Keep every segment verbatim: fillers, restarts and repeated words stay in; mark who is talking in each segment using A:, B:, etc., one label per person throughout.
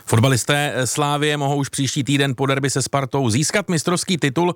A: Fotbalisté Slávie mohou už příští týden po derby se Spartou získat mistrovský titul.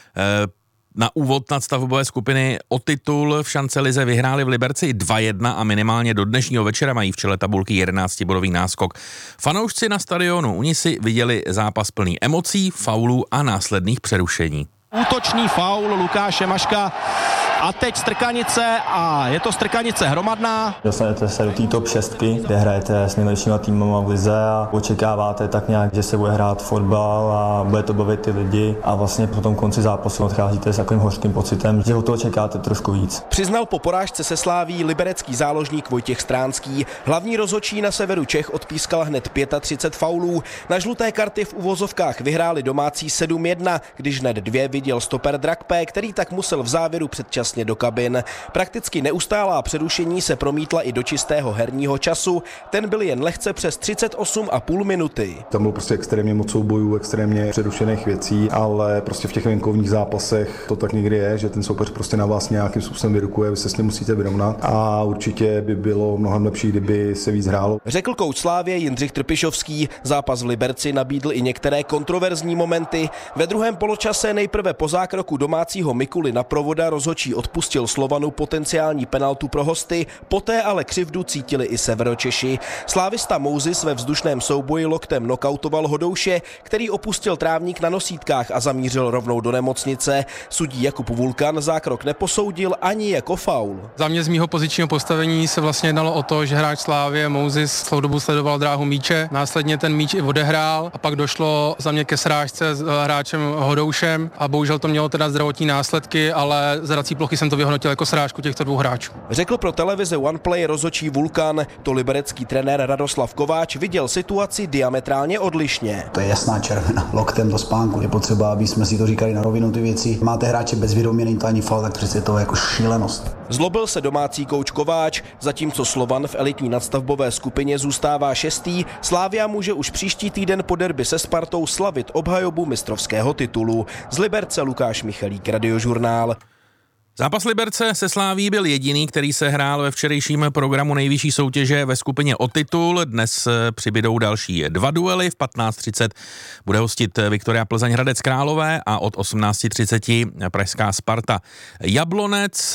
A: Na úvod nadstavbové skupiny o titul v šancelize vyhráli v Liberci dva jedna a minimálně do dnešního večera mají v čele tabulky jedenáctibodový náskok. Fanoušci na stadionu Unisi viděli zápas plný emocí, faulů a následných přerušení.
B: Útočný faul Lukáše Maška a teď strkanice a je to strkanice hromadná.
C: Dostanete se do té top šestky, kde hrajete s nejlepšíma týmama v lize a očekáváte tak nějak, že se bude hrát fotbal a bude to bavit ty lidi a vlastně po tom konci zápasu odcházíte s takovým hořkým pocitem, že o toho čekáte trošku víc.
B: Přiznal po porážce se Sláví liberecký záložník Vojtěch Stránský. Hlavní rozhodčí na severu Čech odpískal hned třicet pět faulů. Na žluté karty v uvozovkách vyhráli domácí sedm jedna, když hned dvě viděl stoper Drakpé, který tak musel v závěru předčasně do kabin. Prakticky neustálá přerušení se promítla i do čistého herního času. Ten byl jen lehce přes třicet osm a půl minuty.
D: Tam bylo prostě extrémně moc soubojů, extrémně přerušených věcí, ale prostě v těch venkovních zápasech to tak někdy je, že ten soupeř prostě na vás nějakým způsobem vyrukuje, vy se s ním musíte vyrovnat a určitě by bylo mnohem lepší, kdyby se víc hrálo.
B: Řekl kouč Slávie Jindřich Trpišovský. Zápas v Liberci nabídl i některé kontroverzní momenty. Ve druhém poločase nejprve po zákroku domácího Mikuly na Provoda rozhodčí odpustil Slovanu potenciální penaltu pro hosty, poté ale křivdu cítili i Severočeši. Slávista Mousis ve vzdušném souboji loktem nokautoval Hodouše, který opustil trávník na nosítkách a zamířil rovnou do nemocnice. Sudí Jakub Vulkan zákrok neposoudil ani jako faul.
E: Za mě z mýho pozičního postavení se vlastně jednalo o to, že hráč Slávie Mousis celou dobu sledoval dráhu míče, následně ten míč i odehrál a pak došlo za mě ke srážce s hráčem Hodoušem a bohužel to mělo teda zdravotní následky, ale z hrací plochy jsem to vyhodnotil jako srážku těchto dvou hráčů.
B: Řekl pro televize OnePlay rozhodčí Vulkan. To liberecký trenér Radoslav Kováč viděl situaci diametrálně odlišně.
F: To je jasná červená, loktem do spánku. Je potřeba, aby jsme si to říkali na rovinu ty věci. Máte hráče bez vědomí, není to ani faul, tak přece to je jako šílenost.
B: Zlobil se domácí kouč Kováč, zatímco Slovan v elitní nadstavbové skupině zůstává šestý. Slávia může už příští týden po derby se Spartou slavit obhajobu mistrovského titulu. Z Liberce Lukáš Michalík, Radiožurnál.
A: Zápas Liberce se Sláví byl jediný, který se hrál ve včerejším programu nejvyšší soutěže ve skupině o titul. Dnes přibydou další dva duely. V patnáct třicet bude hostit Viktoria Plzeň Hradec Králové a od osmnáct třicet pražská Sparta Jablonec.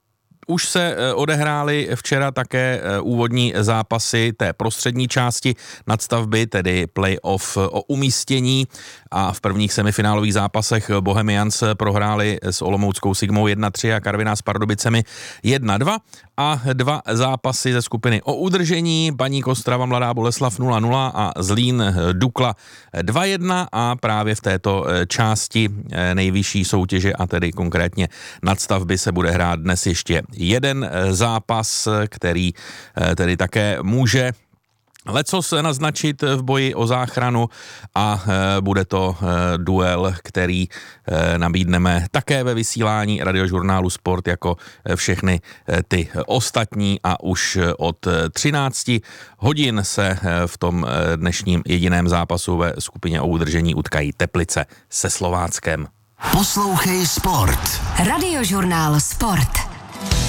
A: Už se odehrály včera také úvodní zápasy té prostřední části nadstavby, tedy play-off o umístění a v prvních semifinálových zápasech Bohemians prohráli s olomouckou Sigmou jedna tři a Karviná s Pardubicemi jedna dva a dva zápasy ze skupiny o udržení, Baník Ostrava Mladá Boleslav nula nula a Zlín Dukla dva jedna a právě v této části nejvyšší soutěže a tedy konkrétně nadstavby se bude hrát dnes ještě jeden zápas, který tedy také může lecos naznačit v boji o záchranu a bude to duel, který nabídneme také ve vysílání Radiožurnálu Sport jako všechny ty ostatní a už od třinácti hodin se v tom dnešním jediném zápasu ve skupině o udržení utkají Teplice se Slováckem.
G: Poslouchej Sport.
H: Radiožurnál Sport.